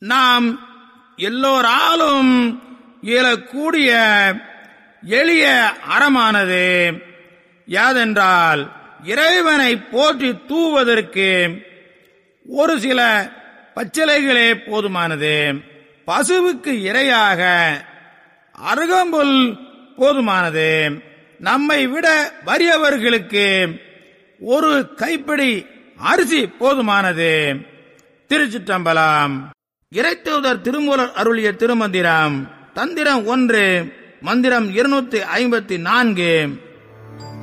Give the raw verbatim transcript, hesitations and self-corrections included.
நாம் எல்லோராலும் இயலக்கூடிய எளிய அறமானது யாதென்றால் இறைவனை போற்றி தூவதற்கு ஒரு சில பச்சிலைகளே போதுமானது. பசுவுக்கு இரையாக அருகம்புல் போதுமானது. நம்மை விட வறியவர்களுக்கு ஒரு கைப்பிடி அரிசி போதுமானது. திருச்சிற்றம்பலம். இறைத்தூதர் திருமூலர் அருளிய திருமந்திரம். தந்திரம் ஒன்று, மந்திரம் இருநூத்தி ஐம்பத்தி நான்கு.